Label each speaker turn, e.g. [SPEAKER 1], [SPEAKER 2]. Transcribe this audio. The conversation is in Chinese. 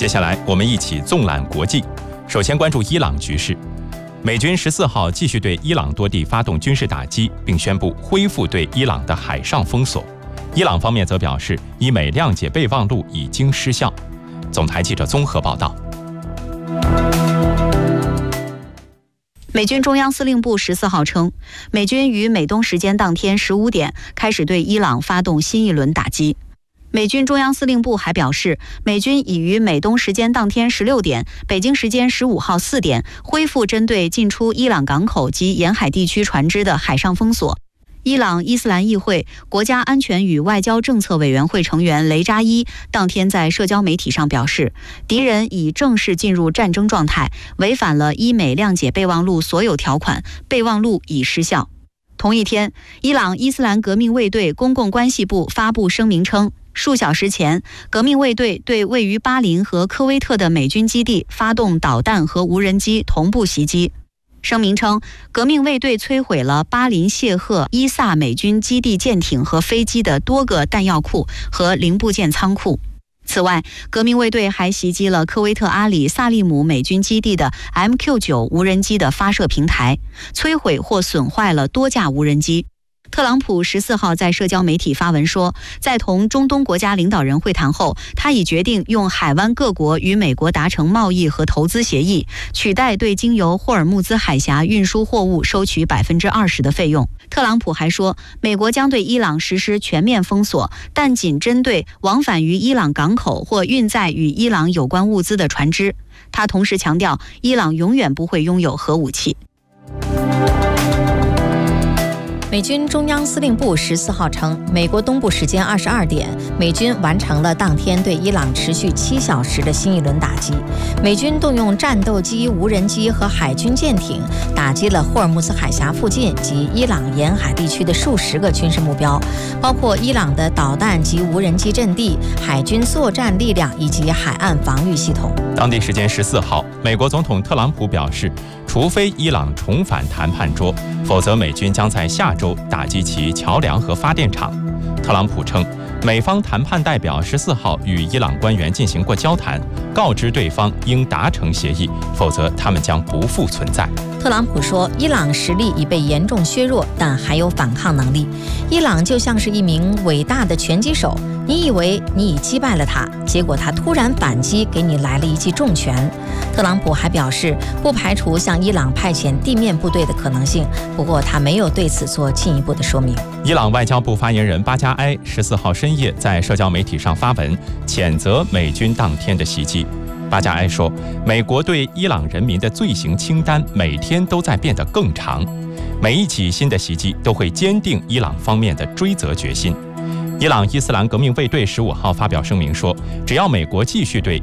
[SPEAKER 1] 接下来我们一起纵览国际，首先关注伊朗局势。美军14号继续对伊朗多地发动军事打击，并宣布恢复对伊朗的海上封锁。伊朗方面则表示，伊美谅解备忘录已经失效。总台记者综合报道。
[SPEAKER 2] 美军中央司令部14号称，美军于美东时间当天15点开始对伊朗发动新一轮打击。美军中央司令部还表示，美军已于美东时间当天16点、北京时间15号4点恢复针对进出伊朗港口及沿海地区船只的海上封锁。伊朗伊斯兰议会国家安全与外交政策委员会成员雷扎伊当天在社交媒体上表示，敌人已正式进入战争状态，违反了伊美谅解备忘录所有条款，备忘录已失效。同一天，伊朗伊斯兰革命卫队公共关系部发布声明称，数小时前，革命卫队对位于巴林和科威特的美军基地发动导弹和无人机同步袭击。声明称，革命卫队摧毁了巴林谢赫伊萨美军基地舰艇和飞机的多个弹药库和零部件仓库。此外，革命卫队还袭击了科威特阿里萨利姆美军基地的 MQ-9 无人机的发射平台，摧毁或损坏了多架无人机。特朗普14号在社交媒体发文说，在同中东国家领导人会谈后，他已决定用海湾各国与美国达成贸易和投资协议，取代对经由霍尔木兹海峡运输货物收取20%的费用。特朗普还说，美国将对伊朗实施全面封锁，但仅针对往返于伊朗港口或运载与伊朗有关物资的船只。他同时强调，伊朗永远不会拥有核武器。
[SPEAKER 3] 美军中央司令部14号称，美国东部时间22点，美军完成了当天对伊朗持续7小时的新一轮打击。美军动用战斗机、无人机和海军舰艇，打击了霍尔木兹海峡附近及伊朗沿海地区的数十个军事目标，包括伊朗的导弹及无人机阵地、海军作战力量以及海岸防御系统。
[SPEAKER 1] 当地时间14号，美国总统特朗普表示，除非伊朗重返谈判桌，否则美军将在下周打击其桥梁和发电厂。特朗普称，美方谈判代表14号与伊朗官员进行过交谈，告知对方应达成协议，否则他们将不复存在。
[SPEAKER 3] 特朗普说，伊朗实力已被严重削弱，但还有反抗能力。伊朗就像是一名伟大的拳击手，你以为你已击败了他，结果他突然反击，给你来了一记重拳。特朗普还表示，不排除向伊朗派遣地面部队的可能性，不过他没有对此做进一步的说明。
[SPEAKER 1] 伊朗外交部发言人巴加埃14号深夜在社交媒体上发文，谴责美军当天的袭击。巴加埃说，美国对伊朗人民的罪行清单每天都在变得更长，每一起新的袭击都会坚定伊朗方面的追责决心。伊朗伊斯兰革命卫队15号发表声明说，只要美国继续对